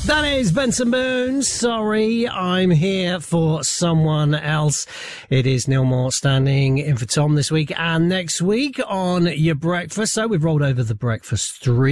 That is Benson Boone. Sorry, I'm here for someone else. It is Neil Moore standing in for Tom this week and next week on Your Breakfast. So we've rolled over the breakfast 3.